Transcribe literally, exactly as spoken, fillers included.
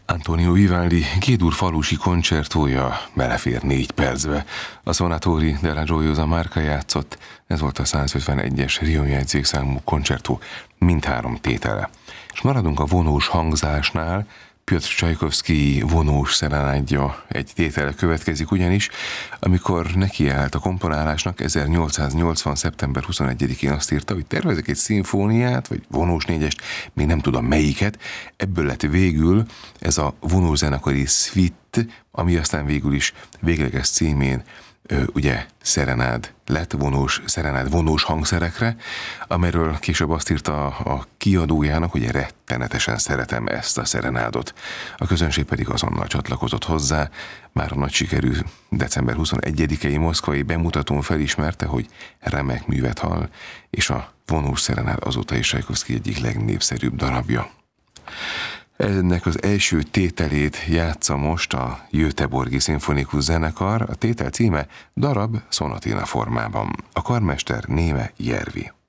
Antonio Vivaldi G-dur falusi koncertója belefér négy percbe. A Suonatori della Gioiosa Marca játszott, ez volt a százötvenegyes Rioni jegyzékszámú koncertó mindhárom tétele. És maradunk a vonós hangzásnál, Piotr Csajkovszkij vonós szerenádja egy tétele következik, ugyanis amikor nekiállt a komponálásnak, ezernyolcszáznyolcvan. szeptember huszonegyedikén azt írta, hogy tervezek egy szimfóniát, vagy vonós négyest, még nem tudom melyiket, ebből lett végül ez a vonós zenekari suite, ami aztán végül is végleges címén ugye szerenád lett, vonós, szerenád vonós hangszerekre, amelyről később azt írta a kiadójának, hogy rettenetesen szeretem ezt a szerenádot. A közönség pedig azonnal csatlakozott hozzá, már a nagy sikerű december huszonegyedikei moszkvai bemutatón felismerte, hogy remek művet hall, és a vonós szerenád azóta is Csajkovszkij egyik legnépszerűbb darabja. Ennek az első tételét játsza most a Göteborgi Szimfonikus Zenekar, a tétel címe darab szonatina formában. A karmester Néme Järvi.